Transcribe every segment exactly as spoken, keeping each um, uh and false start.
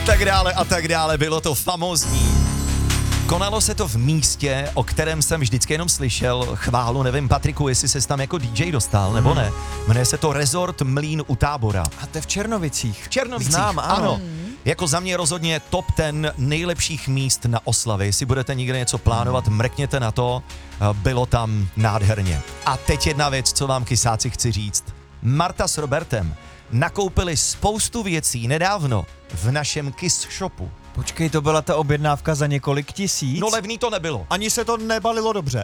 tak dále a tak dále. Bylo to famózní. Konalo se to v místě, o kterém jsem vždycky jenom slyšel chválu, nevím, Patriku, jestli ses tam jako D J dostal, nebo ne. Jmenuje se to Resort Mlýn u Tábora. A to je v Černovicích. V Černovicích, Znám, ano. ano. Jako za mě rozhodně top ten nejlepších míst na oslavy. Jestli budete někde něco plánovat, mrkněte na to, bylo tam nádherně. A teď jedna věc, co vám kysáci chci říct. Marta s Robertem nakoupili spoustu věcí nedávno v našem Kiss shopu. Počkej, to byla ta objednávka za několik tisíc? No levný to nebylo. Ani se to nebalilo dobře.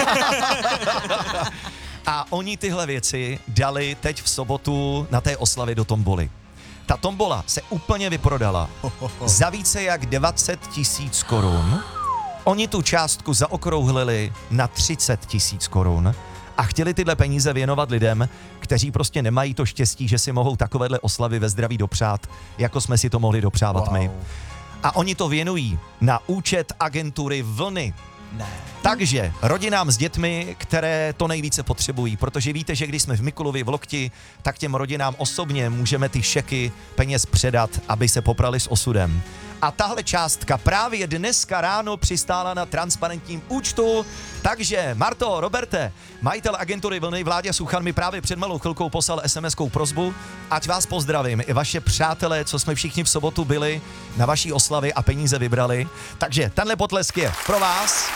A oni tyhle věci dali teď v sobotu na té oslavě do tomboly. Ta tombola se úplně vyprodala za více jak dvacet tisíc korun. Oni tu částku zaokrouhlili na třicet tisíc korun a chtěli tyhle peníze věnovat lidem, kteří prostě nemají to štěstí, že si mohou takovéhle oslavy ve zdraví dopřát, jako jsme si to mohli dopřávat Wow. my. A oni to věnují na účet agentury Vlny. Ne. Takže rodinám s dětmi, které to nejvíce potřebují, protože víte, že když jsme v Mikulově v Lokti, tak těm rodinám osobně můžeme ty šeky peněz předat, aby se poprali s osudem. A tahle částka právě dneska ráno přistála na transparentním účtu, takže Marto, Roberte, majitel agentury Vlny Vláďa Suchan mi právě před malou chvilkou poslal es em eskou prosbu, ať vás pozdravím, i vaše přátelé, co jsme všichni v sobotu byli na vaší oslavě a peníze vybrali. Takže tenhle potlesk je pro vás.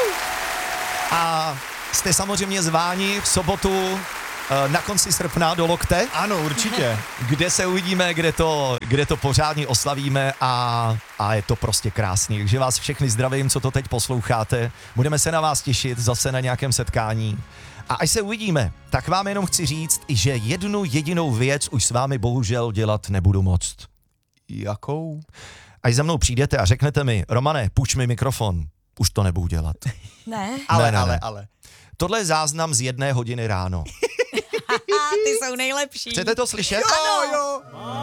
A jste samozřejmě zváni v sobotu na konci srpna do Lokte. Ano, určitě. Kde se uvidíme, kde to, kde to pořádně oslavíme a, a je to prostě krásný. Takže vás všechny zdravím, co to teď posloucháte. Budeme se na vás těšit zase na nějakém setkání. A až se uvidíme, tak vám jenom chci říct, že jednu jedinou věc už s vámi bohužel dělat nebudu moct. Jakou? Až za mnou přijdete a řeknete mi, Romane, půjč mi mikrofon, už to nebudu dělat. Ne. Ale, Ne, ne, ale, ne. ale. Tohle je záznam z jedné hodiny ráno. Ty jsou nejlepší. Chcete to slyšet? Jo, jo.